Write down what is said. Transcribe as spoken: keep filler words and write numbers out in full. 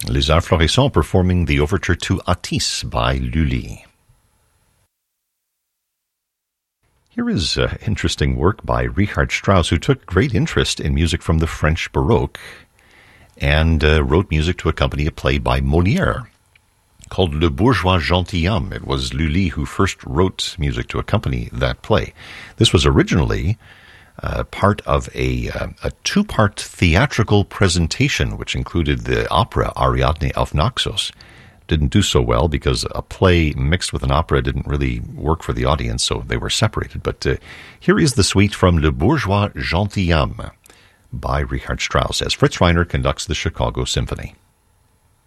Les Arts Florissants performing the overture to Atis by Lully. Here is uh, interesting work by Richard Strauss, who took great interest in music from the French Baroque and uh, wrote music to accompany a play by Molière called Le Bourgeois Gentilhomme. It was Lully who first wrote music to accompany that play. This was originally uh, part of a, uh, a two-part theatrical presentation, which included the opera Ariadne auf Naxos. Didn't do so well because a play mixed with an opera didn't really work for the audience, so they were separated. But uh, here is the suite from Le Bourgeois Gentilhomme by Richard Strauss as Fritz Reiner conducts the Chicago Symphony.